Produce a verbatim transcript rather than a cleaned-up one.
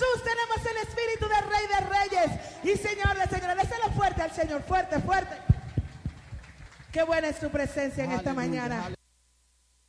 Jesús tenemos el espíritu del Rey de Reyes y Señor de Señores. Déselo fuerte al Señor, fuerte, fuerte. Qué buena es tu presencia en esta mañana.